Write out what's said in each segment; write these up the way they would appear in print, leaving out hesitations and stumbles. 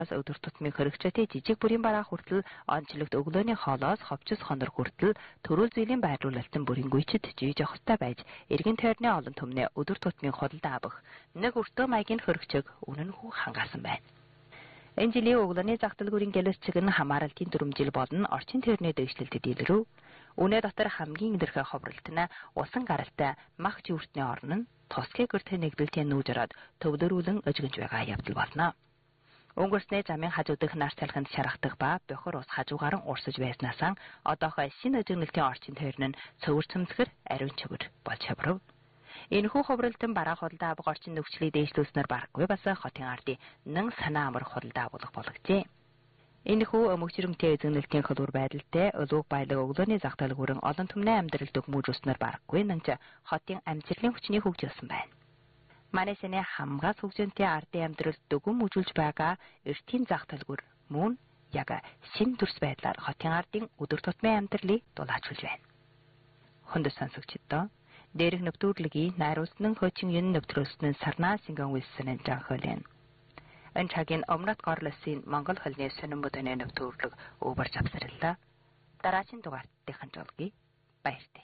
өдөр тутмын хөрөгчтэй жижиг бүрийн бараа хүртэл онцлогт өглөөний хоолоос ховчс хонор хүртэл төрөл зүйлийн байрлуулалтын бүрийн гүйцэд жийж явахтай байж эргэн тойрны олон түмнээ өдөр тутмын худалдаа авах нэг өртөө маягийн хөрөгчөг үнэнхүү хангаасан байна. Энэ жилийн өглөөний зах дэлгүүрийн гялсчиг нь хамааралтын дүрмжил болон орчин тойрны дэвшлэлтэд илрв. Үнэ дотор хамгийн илэрхий ховролт нь усан гаралтай мах жүртний орн нь тосгийн гэртэ нэгдэлтийн нүүж ороод төвлөрүүлэн өжгөнж байгаа явдал болно. Өнгөрснөө замын хажуудах нар салхинд шаргадаг ба бохор ус хажуугаар нь урсаж байснаас одоохой шинэ өжгөнөлтийн орчин тойрн нь цөвөр цөмсгөр ариун чөмөр болж хаврав. Энэхүү ховролтын бараа худалдаа авах орчин нөхцөлийг дээшлүүлснээр барахгүй бас хотын ардын нэн санаа амар худалдаа авах болгожээ. Энэхүү мөчрөмтэй эзэгнэлтийн хөлбөр байдалтай өлөг баялаг өглөөний зах дэлгүүрэн олон түмний амьдралд өгмөжүүлснээр барахгүй нэнч хотын амжилтын хүчний хөгжүүлсэн байна. Манайсны хамгаас хөгжөнтэй ардын амьдралд дөгөн мүжүүлж байгаа эртийн зах дэлгүүр мөн яг шинэ төрс байдлаар хотын ардын өдөр тутмын амьдралыг дулаачулж байна. Хүнд сонсогчдоо дээрх нэвтрүүлгийн найруулсан хөчин юм нэвтрүүлсэн сарнаа сингэн wilson жанхолын Анчагийн омнат горлосын Монгол хөлний сонин бүтэний нэвтрүүлэг өвөрч авсарлаа. Дараагийн дугаартын ханжуулгыг баяртай.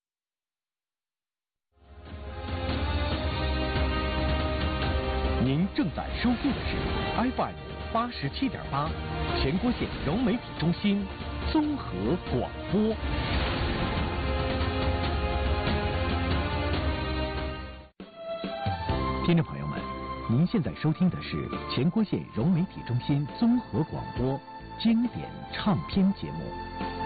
您正在收听的是 FM 87.8全国县融媒体中心综合广播。听众朋友们，您现在收听的是全国县融媒体中心综合广播经典唱片节目。